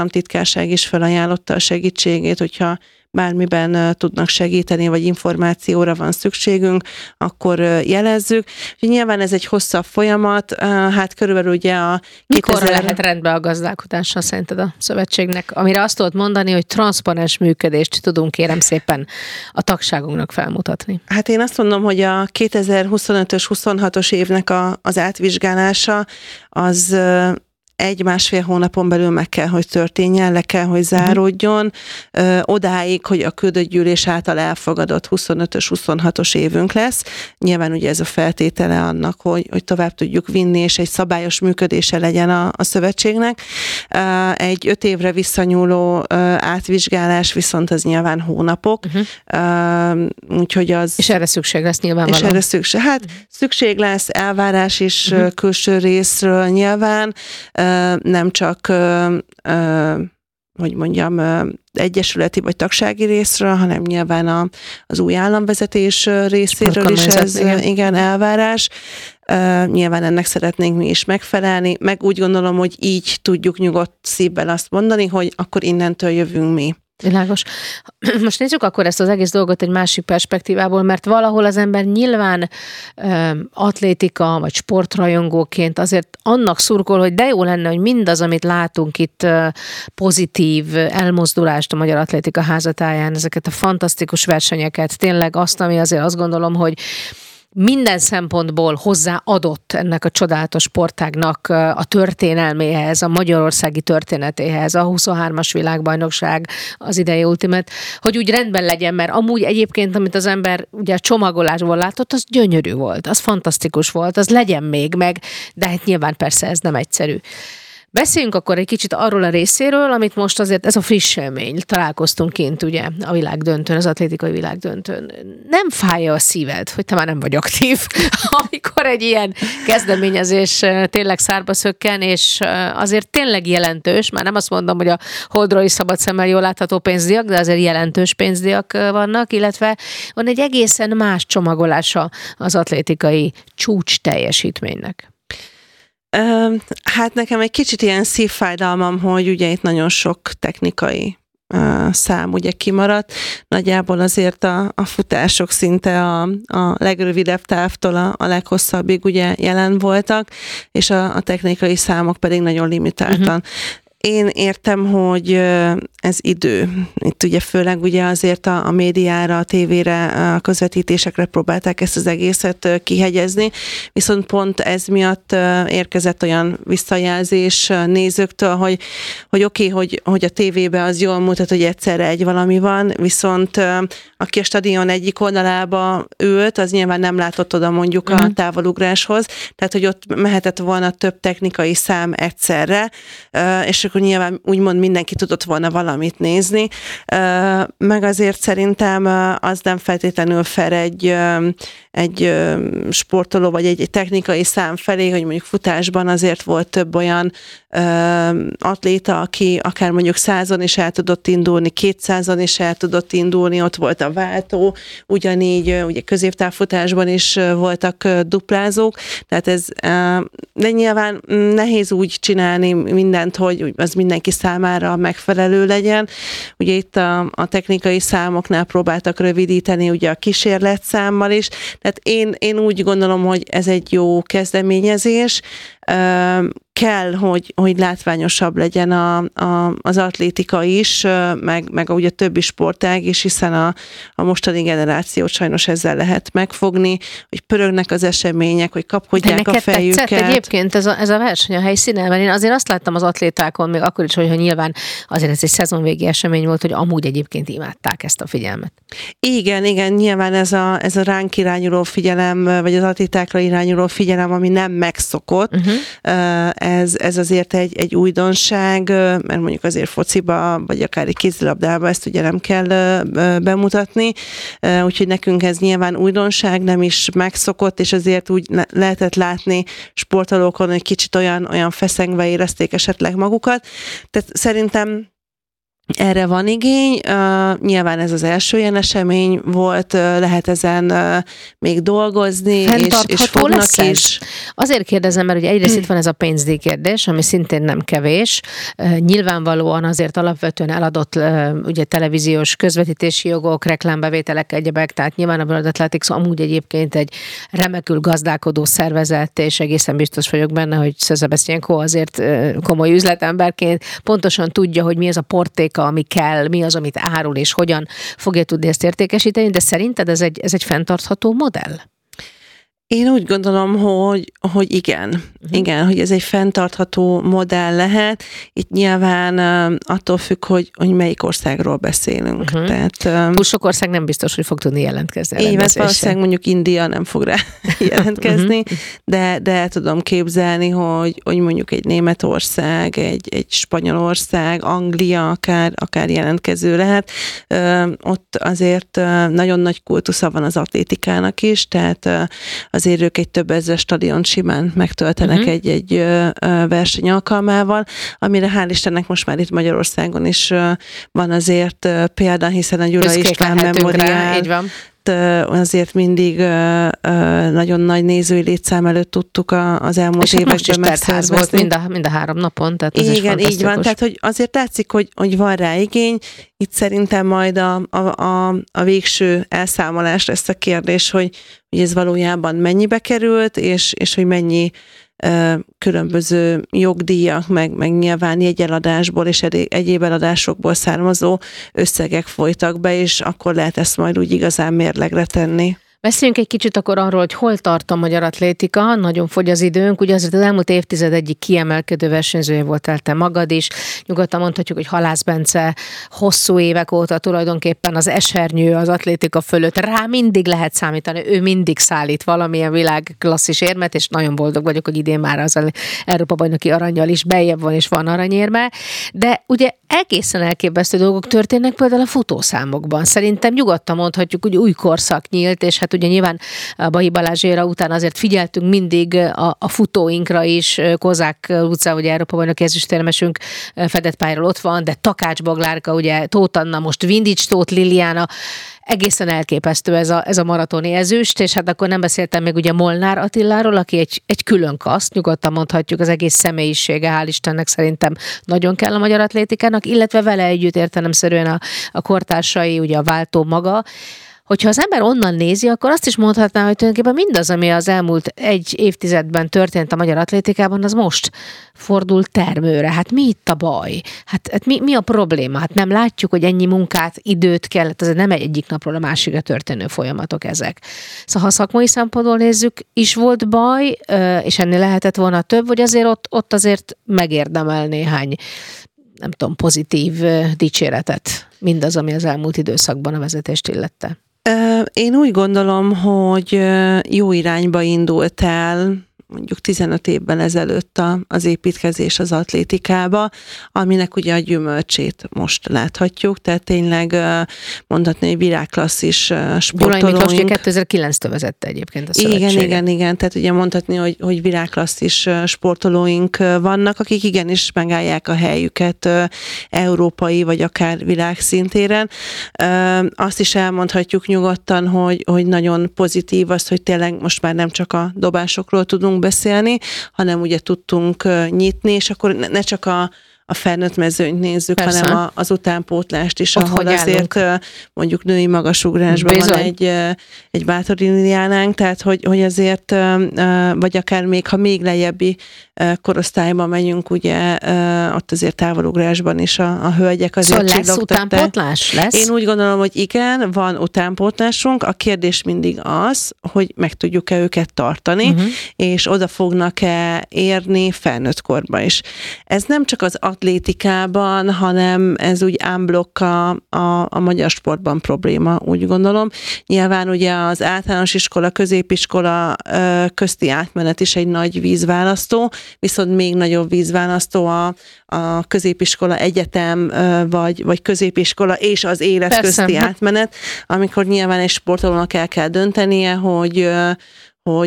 államtitkárság is felajánlotta a segítségét, hogyha bármiben tudnak segíteni, vagy információra van szükségünk, akkor jelezzük. Nyilván ez egy hosszabb folyamat, hát körülbelül ugye a Mikorra lehet rendbe a gazdálkodással szerinted a szövetségnek, amire azt tudod mondani, hogy transzparens működést tudunk kérem szépen a tagságunknak felmutatni? Hát én azt mondom, hogy a 2025-ös, 26-os évnek az átvizsgálása az 1-1,5 hónapon belül meg kell, hogy történjen, le kell, hogy záródjon, odáig, hogy a küldött gyűlés által elfogadott 25-ös, 26-os évünk lesz. Nyilván ugye ez a feltétele annak, hogy tovább tudjuk vinni, és egy szabályos működése legyen a szövetségnek. Egy 5 évre visszanyúló átvizsgálás viszont az nyilván hónapok. Úgyhogy az... És erre szükség lesz nyilvánvalóan. És erre szükség. Hát szükség lesz, elvárás is külső részről nyilván, nem csak, hogy mondjam, egyesületi vagy tagsági részről, hanem nyilván az új államvezetés részéről is ez igen elvárás. Nyilván ennek szeretnénk mi is megfelelni, meg úgy gondolom, hogy így tudjuk nyugodt szívvel azt mondani, hogy akkor innentől jövünk mi. Világos. Most nézzük akkor ezt az egész dolgot egy másik perspektívából, mert valahol az ember nyilván atlétika vagy sportrajongóként azért annak szurkol, hogy de jó lenne, hogy mindaz, amit látunk itt pozitív elmozdulást a Magyar Atlétika Házatáján, ezeket a fantasztikus versenyeket, tényleg azt, ami azért azt gondolom, hogy minden szempontból hozzáadott ennek a csodálatos sportágnak a történelméhez, a magyarországi történetéhez, a 23-as világbajnokság, az idei Ultimate, hogy úgy rendben legyen, mert amúgy egyébként, amit az ember ugye a csomagolásból látott, az gyönyörű volt, az fantasztikus volt, az legyen még meg, de hát nyilván persze ez nem egyszerű. Beszéljünk akkor egy kicsit arról a részéről, amit most azért, ez a friss élmény, találkoztunk kint ugye a világdöntőn, az atlétikai világdöntőn. Nem fájja a szíved, hogy te már nem vagy aktív, amikor egy ilyen kezdeményezés tényleg szárba szökken, és azért tényleg jelentős, már nem azt mondom, hogy a holdról is szabad szemmel jól látható pénzdíjak, de azért jelentős pénzdíjak vannak, illetve van egy egészen más csomagolása az atlétikai csúcs teljesítménynek. Hát nekem egy kicsit ilyen szívfájdalmam, hogy ugye itt nagyon sok technikai szám ugye kimaradt. Nagyjából azért a futások szinte a legrövidebb távtól a leghosszabbig ugye jelen voltak, és a technikai számok pedig nagyon limitáltan. Én értem, hogy ez idő. Itt ugye főleg ugye azért a médiára, a tévére, a közvetítésekre próbálták ezt az egészet kihegyezni, viszont pont ez miatt érkezett olyan visszajelzés nézőktől, hogy oké, hogy a tévébe az jól mutat, hogy egyszerre egy valami van, viszont aki a stadion egyik oldalába ült, az nyilván nem látott oda mondjuk a távolugráshoz, tehát hogy ott mehetett volna több technikai szám egyszerre, és akkor nyilván úgymond mindenki tudott volna valamit nézni, meg azért szerintem az nem feltétlenül fair egy sportoló, vagy egy technikai szám felé, hogy mondjuk futásban azért volt több olyan atléta, aki akár mondjuk 100-on is el tudott indulni, 200-on is el tudott indulni, ott volt a váltó, ugyanígy ugye középtávfutásban is voltak duplázók, tehát ez, de nyilván nehéz úgy csinálni mindent, hogy az mindenki számára megfelelő legyen. Ugye itt a technikai számoknál próbáltak rövidíteni, ugye a kísérletszámmal is, tehát én úgy gondolom, hogy ez egy jó kezdeményezés, kell, hogy látványosabb legyen az atlétika is, meg ugye a többi sportág is, hiszen a mostani generációt sajnos ezzel lehet megfogni, hogy pörögnek az események, hogy kapkodják a fejüket. Tetszett egyébként ez a verseny a helyszínen, mert én azért azt láttam az atlétákon, még akkor is, hogy nyilván azért ez egy szezonvégi esemény volt, hogy amúgy egyébként imádták ezt a figyelmet. Igen, nyilván ez a ránk irányuló figyelem, vagy az atlétákra irányuló figyelem, ami nem megszokott, ez azért egy újdonság, mert mondjuk azért fociba, vagy akár egy kézilabdába ezt ugye nem kell bemutatni, úgyhogy nekünk ez nyilván újdonság, nem is megszokott, és azért úgy lehetett látni sportolókon, hogy kicsit olyan feszengve érezték esetleg magukat. Tehát szerintem Erre van igény, nyilván ez az első ilyen esemény volt, lehet ezen még dolgozni, és fognak is. Azért kérdezem, mert ugye egyrészt itt van ez a pénzdíj kérdés, ami szintén nem kevés. Nyilvánvalóan azért alapvetően eladott ugye televíziós közvetítési jogok, reklámbevételek, egyebek, tehát nyilván a World Athletics amúgy egyébként egy remekül gazdálkodó szervezet, és egészen biztos vagyok benne, hogy Szezebesztyenko azért komoly üzletemberként pontosan tudja, hogy mi az a portéka, ami kell, mi az, amit árul, és hogyan fogja tudni ezt értékesíteni, de szerinted ez egy fenntartható modell? Én úgy gondolom, hogy igen. Igen, hogy ez egy fenntartható modell lehet. Itt nyilván attól függ, hogy melyik országról beszélünk. Tehát, túl sok ország nem biztos, hogy fog tudni jelentkezni. Így, valószínűleg mondjuk India nem fog rá jelentkezni, de el tudom képzelni, hogy mondjuk egy Németország, egy Spanyolország, Anglia akár jelentkező lehet. Ott azért nagyon nagy kultusza van az atlétikának is, tehát azért ők egy több ezer stadiont simán megtöltenek egy verseny alkalmával, amire hál' Istennek most már itt Magyarországon is van azért példa, hiszen a Gyula István Memoriál azért mindig nagyon nagy nézői létszám előtt tudtuk az elmúlt években megszervezni. Volt mind a 3 napon, tehát ez igen, így van, tehát hogy azért látszik, hogy van rá igény. Itt szerintem majd a végső elszámolás lesz a kérdés, hogy ez valójában mennyibe került, és hogy mennyi különböző jogdíjak, meg nyilván jegyeladásból és egyéb eladásokból származó összegek folytak be, és akkor lehet ezt majd úgy igazán mérlegre tenni. Beszéljünk egy kicsit akkor arról, hogy hol tart a magyar atlétika, nagyon fogy az időnk, ugye azért az elmúlt évtized egyik kiemelkedő versenyzője voltál te magad is, nyugodtan mondhatjuk, hogy Halász Bence hosszú évek óta tulajdonképpen az esernyő az atlétika fölött, rá mindig lehet számítani, ő mindig szállít valamilyen világklasszis érmet, és nagyon boldog vagyok, hogy idén már az Európa-bajnoki arannyal is beljebb van, és van aranyérme, de ugye egészen elképesztő dolgok történnek például a futószámokban. Szerintem nyugodtan mondhatjuk, hogy új korszak nyílt, és hát ugye nyilván Bahi Balázs éra után azért figyeltünk mindig a futóinkra is, Kozák utca, ugye Európa-bajnoki ezüstérmesünk fedett pályáról ott van, de Takács Boglárka, ugye Tóth Anna, most Vindics Tóth Liliana, egészen elképesztő ez a maratoni ezüst, és hát akkor nem beszéltem még ugye Molnár Attiláról, aki egy külön kaszt, nyugodtan mondhatjuk, az egész személyisége, hál' Istennek szerintem nagyon kell a magyar atlétikának, illetve vele együtt értelemszerűen a kortársai, ugye a váltó maga. Hogyha az ember onnan nézi, akkor azt is mondhatná, hogy tulajdonképpen mindaz, ami az elmúlt egy évtizedben történt a magyar atlétikában, az most fordul termőre. Hát mi itt a baj? Hát mi a probléma? Hát nem látjuk, hogy ennyi munkát, időt kellett, ez nem egyik napról a másikra történő folyamatok ezek. Szóval ha szakmai szempontból nézzük, is volt baj, és ennél lehetett volna több, vagy azért ott azért megérdemel néhány, nem tudom, pozitív dicséretet, mindaz, ami az elmúlt időszakban a vezetést illette. Én úgy gondolom, hogy jó irányba indult el mondjuk 15 évvel ezelőtt az építkezés az atlétikába, aminek ugye a gyümölcsét most láthatjuk, tehát tényleg mondhatni, hogy világklasszis sportolóink. Gyulai Miklós 2009-től vezette egyébként a szövetséget. Igen, tehát ugye mondhatni, hogy világklasszis sportolóink vannak, akik igenis megállják a helyüket európai vagy akár világszintéren. Azt is elmondhatjuk nyugodtan, hogy nagyon pozitív az, hogy tényleg most már nem csak a dobásokról tudunk beszélni, hanem ugye tudtunk nyitni, és akkor ne csak a felnőtt mezőnyt nézzük, persze, hanem az utánpótlást is, ott ahol azért mondjuk női magasugrásban van egy Báthori Liliánánk, tehát hogy azért, vagy akár még, ha még lejjebbi korosztályban megyünk, ugye ott azért távolugrásban is a hölgyek azért csillogtak. Szóval lesz utánpótlás? Lesz? Én úgy gondolom, hogy igen, van utánpótlásunk. A kérdés mindig az, hogy meg tudjuk-e őket tartani, és oda fognak-e érni felnőtt korban is. Ez nem csak az atlétikában, hanem ez úgy unblock a magyar sportban probléma, úgy gondolom. Nyilván ugye az általános iskola, középiskola közti átmenet is egy nagy vízválasztó, viszont még nagyobb vízválasztó a középiskola, egyetem, vagy középiskola és az élet persze közti átmenet, amikor nyilván egy sportolónak el kell döntenie, hogy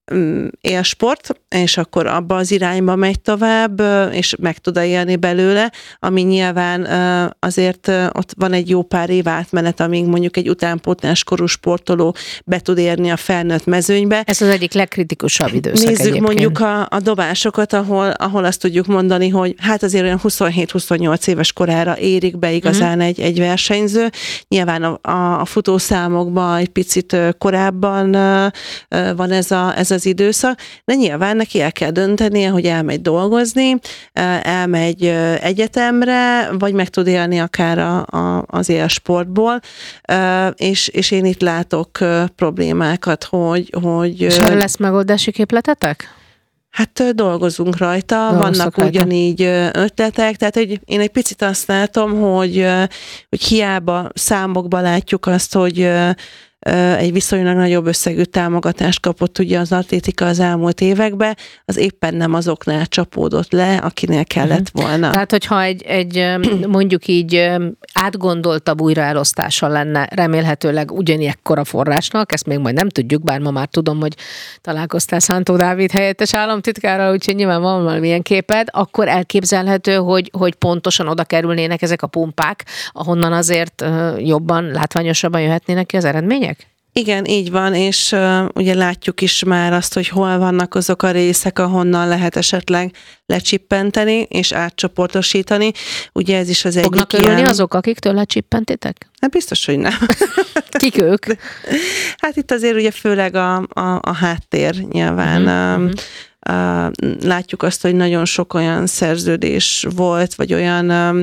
élsport, és akkor abba az irányba megy tovább, és meg tud élni belőle, ami nyilván azért ott van egy jó pár év átmenet, amíg mondjuk egy utánpótlás korú sportoló be tud érni a felnőtt mezőnybe. Ez az egyik legkritikusabb időszak. Nézzük egyébként. mondjuk a dobásokat, ahol azt tudjuk mondani, hogy hát azért olyan 27-28 éves korára érik be igazán egy versenyző. Nyilván a futószámokban egy picit korábban van ez az időszak, de nyilván neki el kell döntenie, hogy elmegy dolgozni, elmegy egyetemre, vagy meg tud élni akár az élsportból, és én itt látok problémákat, hogy... És erre lesz megoldási képletetek? Hát dolgozunk rajta, vannak ugyanígy ötletek, tehát hogy én egy picit azt látom, hogy hiába számokban látjuk azt, hogy egy viszonylag nagyobb összegű támogatást kapott ugye az atlétika az elmúlt években, az éppen nem azoknál csapódott le, akinél kellett volna. Tehát, hogyha egy mondjuk így átgondoltabb újraelosztása lenne remélhetőleg ugyanekkora forrásnak, ezt még majd nem tudjuk, bár ma már tudom, hogy találkoztál Szántó Dávid helyettes államtitkárral, úgyhogy nyilván van valamilyen képed, akkor elképzelhető, hogy pontosan oda kerülnének ezek a pumpák, ahonnan azért jobban, látványosabban jöhetnének ki az eredmények? Igen, így van, és ugye látjuk is már azt, hogy hol vannak azok a részek, ahonnan lehet esetleg lecsippenteni és átcsoportosítani. Ugye ez is az egyik Fognak örülni azok, akiktől lecsippentitek? Hát biztos, hogy nem. Kik ők? Hát itt azért ugye főleg a háttér nyilván. Látjuk azt, hogy nagyon sok olyan szerződés volt, vagy olyan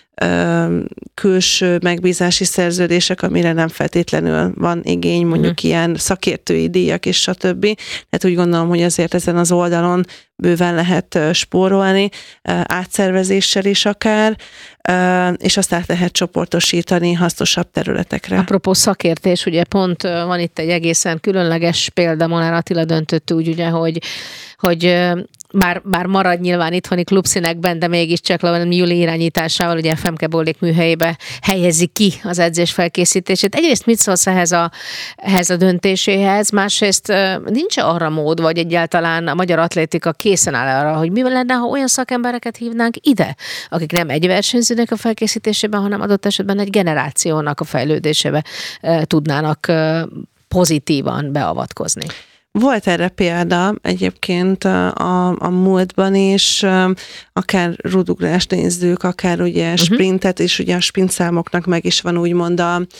külső megbízási szerződések, amire nem feltétlenül van igény, mondjuk ilyen szakértői díjak és stb. Tehát úgy gondolom, hogy azért ezen az oldalon bőven lehet spórolni, átszervezéssel is akár, és azt át lehet csoportosítani hasznosabb területekre. Apropó szakértés, ugye pont van itt egy egészen különleges példa, Molnár Attila döntött úgy, ugye, hogy bár marad nyilván itthoni klubszínekben, de mégiscsak Júli irányításával, ugye Femke Bollék műhelyébe helyezi ki az edzés felkészítését. Egyrészt mit szólsz ehhez a döntéséhez, másrészt nincs arra mód, vagy egyáltalán a magyar atlétika készen áll arra, hogy mi lenne, ha olyan szakembereket hívnánk ide, akik nem egy versenyzőnek a felkészítésében, hanem adott esetben egy generációnak a fejlődésébe tudnának pozitívan beavatkozni. Volt erre példa egyébként a múltban is, akár rúdugrást nézzük, akár ugye sprintet, és ugye a sprint számoknak meg is van úgymond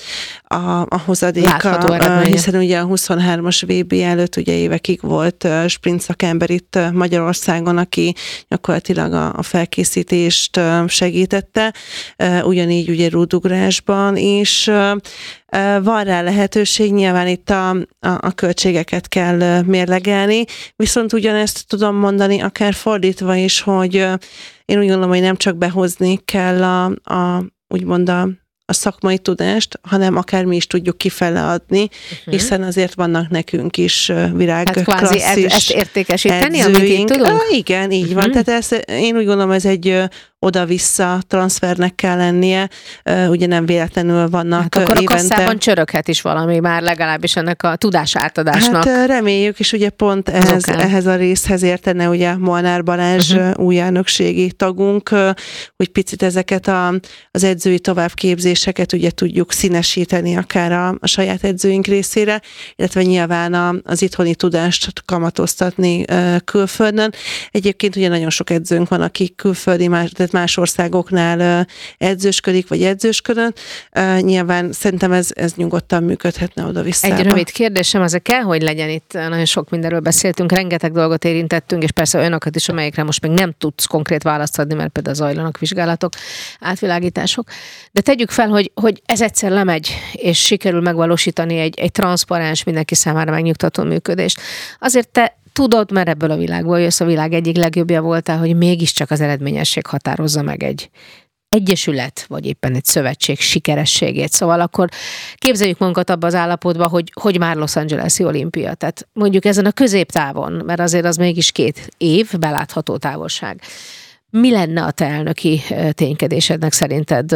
a hozadéka, hiszen ugye a 23-as VB előtt ugye évekig volt sprint szakember itt Magyarországon, aki gyakorlatilag a felkészítést segítette, ugyanígy ugye rúdugrásban is. Van rá lehetőség, nyilván itt a költségeket kell mérlegelni, viszont ugyanezt tudom mondani akár fordítva is, hogy én úgy gondolom, hogy nem csak behozni kell úgymond a szakmai tudást, hanem akár mi is tudjuk kifele adni, hiszen azért vannak nekünk is virágklasszis ezt értékesíteni, amit így tudunk? Igen, így van. Tehát én úgy gondolom, ez egy oda-vissza transfernek kell lennie, ugye nem véletlenül vannak hát akkor évente. A kasszában csöröghet is valami már legalábbis ennek a tudás átadásnak. Hát reméljük, és ugye pont ehhez a részhez értene ugye Molnár Balázs új elnökségi tagunk, hogy picit ezeket az edzői továbbképzéseket ugye tudjuk színesíteni akár a saját edzőink részére, illetve nyilván az itthoni tudást kamatoztatni külföldön. Egyébként ugye nagyon sok edzőnk van, akik külföldi, más országoknál edzősködik, vagy edzősködön. Nyilván szerintem ez nyugodtan működhetne oda-vissza. Egy rövid kérdésem, az kell, hogy legyen itt, nagyon sok mindenről beszéltünk, rengeteg dolgot érintettünk, és persze olyanokat is, amelyekre most még nem tudsz konkrét választ adni, mert például zajlanak vizsgálatok, átvilágítások. De tegyük fel, hogy ez egyszer lemegy, és sikerül megvalósítani egy transzparens, mindenki számára megnyugtató működést. Azért te tudod, mert ebből a világból jössz, a világ egyik legjobbja voltál, hogy mégiscsak az eredményesség határozza meg egy egyesület, vagy éppen egy szövetség sikerességét. Szóval akkor képzeljük magunkat abba az állapotba, hogy már Los Angeles-i olimpia. Tehát mondjuk ezen a középtávon, mert azért az mégis 2 év belátható távolság. Mi lenne a te elnöki ténykedésednek szerinted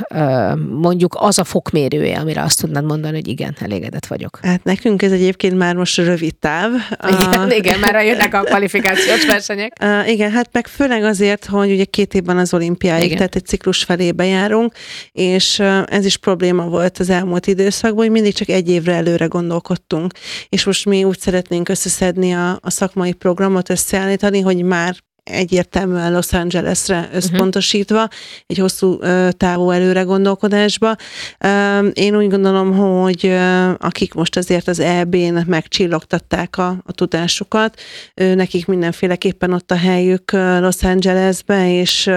mondjuk az a fokmérője, amire azt tudnád mondani, hogy igen, elégedett vagyok? Hát nekünk ez egyébként már most rövid táv. Igen, már jönnek a kvalifikációs versenyek. Igen, hát meg főleg azért, hogy ugye 2 évben az olimpiáig, tehát egy ciklus felé bejárunk, és ez is probléma volt az elmúlt időszakban, hogy mindig csak 1 évre előre gondolkodtunk. És most mi úgy szeretnénk összeszedni a szakmai programot, összeállítani, hogy már egyértelműen Los Angelesre összpontosítva, egy hosszú távú előre gondolkodásba. Én úgy gondolom, hogy akik most azért az EB-n megcsillogtatták a tudásukat, nekik mindenféleképpen ott a helyük Los Angelesbe,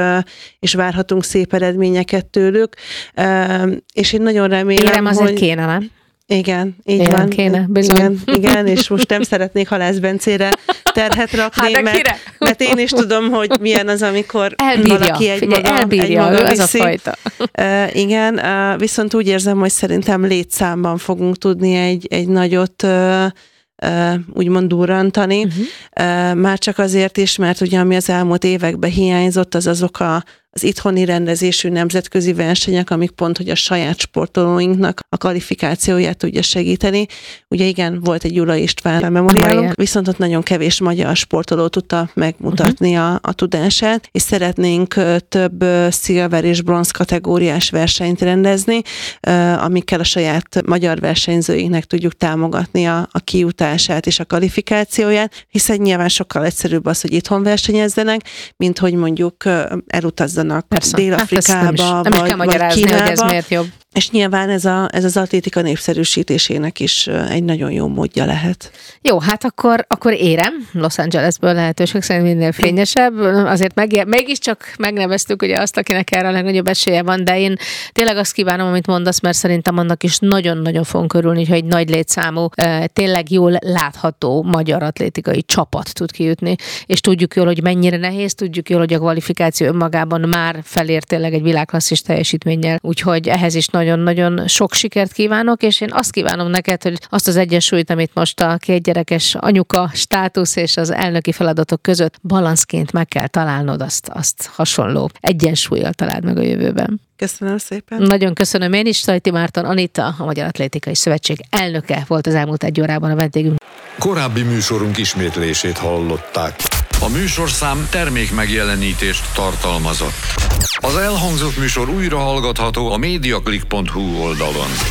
és várhatunk szép eredményeket tőlük. És én nagyon remélem, Érem azért kéne, nem? Igen, így van. Kéne, bizony. Igen, és most nem szeretnék Halász Bencére terhet rakni, mert én is tudom, hogy milyen az, amikor valaki egy maga ez viszi. A fajta. Igen, viszont úgy érzem, hogy szerintem létszámban fogunk tudni egy nagyot úgymond durrantani. Már csak azért is, mert ugye ami az elmúlt években hiányzott, azok az itthoni rendezésű nemzetközi versenyek, amik pont, hogy a saját sportolóinknak a kvalifikációját tudja segíteni. Ugye igen, volt egy Gyula István memoriálunk, viszont ott nagyon kevés magyar sportoló tudta megmutatni a tudását, és szeretnénk több szilver és bronz kategóriás versenyt rendezni, amikkel a saját magyar versenyzőinknek tudjuk támogatni a kijutását és a kvalifikációját, hiszen nyilván sokkal egyszerűbb az, hogy itthon versenyezzenek, mint hogy mondjuk elutazzanak Dél-Afrikába, vagy Kínába. Hogy ez miért jobb. És nyilván ez az atlétika népszerűsítésének is egy nagyon jó módja lehet. Jó, hát akkor érem, Los Angelesből lehetőség szerint minél fényesebb. Azért mégiscsak megneveztük ugye azt, akinek erre a legnagyobb esélye van, de én tényleg azt kívánom, amit mondasz, mert szerintem annak is nagyon-nagyon fogunk örülni, hogy egy nagy létszámú, tényleg jól látható magyar atlétikai csapat tud kijutni, és tudjuk jól, hogy mennyire nehéz, tudjuk jól, hogy a kvalifikáció önmagában már felér tényleg egy világklasszis teljesítménnyel, úgyhogy ehhez is nagyon-nagyon sok sikert kívánok, és én azt kívánom neked, hogy azt az egyensúlyt, amit most a 2 gyerekes anyuka státusz és az elnöki feladatok között balanszként meg kell találnod, azt hasonló egyensúllyal találd meg a jövőben. Köszönöm szépen. Nagyon köszönöm én is. Tajti Márton Anita, a Magyar Atlétikai Szövetség elnöke volt az elmúlt 1 órában a vendégünk. Korábbi műsorunk ismétlését hallották. A műsorszám termék megjelenítést tartalmazott. Az elhangzott műsor újra hallgatható a mediaclick.hu oldalon.